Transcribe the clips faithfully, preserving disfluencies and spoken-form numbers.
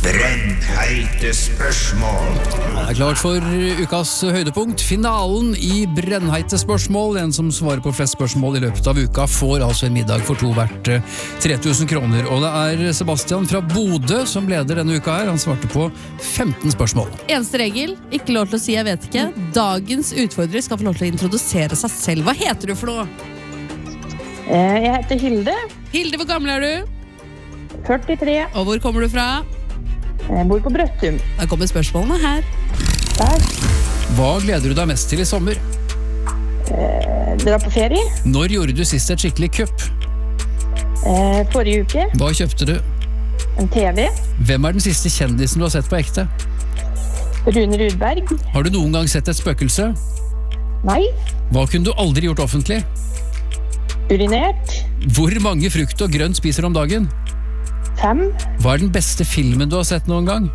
Brennheite spørsmål. Det er klart for ukas høydepunkt. Finalen i brennheite spørsmål. Den som svarer på flest spørsmål i løpet av uka får altså en middag for to verdt tre tusen kroner. Og det er Sebastian fra Bodø som leder denne uka her. Han svarte på femten spørsmål. Eneste regel, ikke lov til å si jeg vet ikke. Dagens utfordrer skal få lov til å introdusere seg selv. Hva heter du for noe? Jeg heter Hilde. Hilde, hvor gammel er du? førtitre. Og hvor kommer du fra? Jeg bor på Brøttum. Da kommer spørsmålene her. Der. Hva gleder du deg mest til i sommer? Eh, dra på ferie. Når gjorde du sist et skikkelig kupp? Eh, forrige uke. Hva kjøpte du? En T V. Hvem er den siste kjendisen du har sett på ekte? Rune Rudberg. Har du noen gang sett et spøkelse? Nei. Hva kunne du aldri gjort offentlig? Urinert. Hvor mange frukt og grønt spiser du om dagen? Fem. Hva er den beste filmen du har sett noen gang?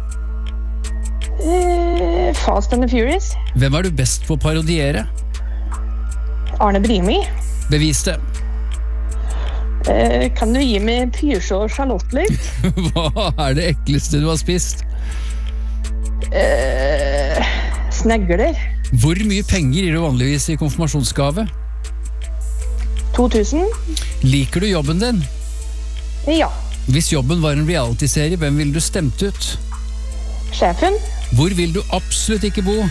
Eh, Fast and the Furious. Hvem er du best på å parodiere? Arne Brimi. Bevis det. Eh, kan du gi meg pysjå og sjalottløk? Hva er det ekleste du har spist? Eh, snegler. Hvor mye penger gir du vanligvis i konfirmasjonsgave? to tusen. Liker du jobben din? Ja. Hvis jobben var en reality-serie, hvem ville du stemt ut? Sjefen. Hvor vil du absolutt ikke bo?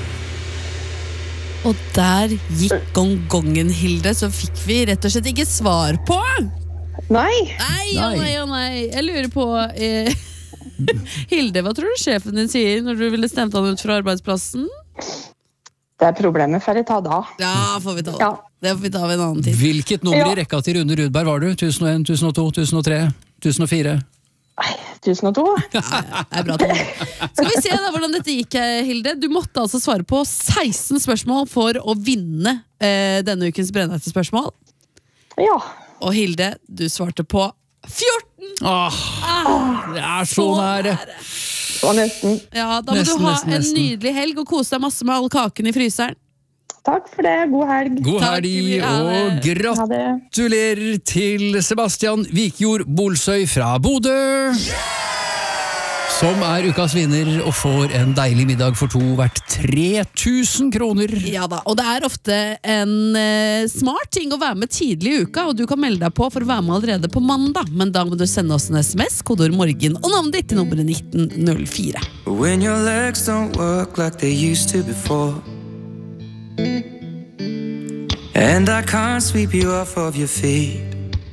Og der gikk gongongen, Hilde, så fikk vi rett og slett ikke svar på. Nei. Nei, å nei, å nei. Jeg lurer på eh, Hilde, hva tror du sjefen din sier når du ville stemt han ut fra arbeidsplassen? Det er problemet for å ta da. Ja, får vi ta det. Ja. Det får vi ta ved en annen tid. Hvilket nummer Ja. i rekka til Rune Rudberg var du? tusen og en, tusen og to, tusen og tre, tusen og fire? Nei, tusen og to. Ja, det er bra, Tom. Skal vi se da hvordan dette gikk, Hilde. Du måtte altså svare på seksten spørsmål for å vinne eh, denne ukens brennheite spørsmål. Ja. Og Hilde, du svarte på fjorten! Åh, det er så nære. Det var nesten. Ja, da må Nesten, du ha nesten, en nesten. nydelig helg og kose deg masse med alle kakene i fryseren. Takk for det. God helg. God Takk, helg, ja, og Ha det. gratulerer til Sebastian Vikjord Bolsøy fra Bodø, som er ukas vinner og får en deilig middag for to verdt tre tusen kroner. Ja da, og det er ofte en eh, smart ting å være med tidlig i uka, og du kan melde deg på for å være med allerede på mandag, men da må du sende oss en sms, kodeord morgen, og navnet ditt til nummeret nitten null fire. When your legs don't work like they used to before, and I can't sweep you off of your feet,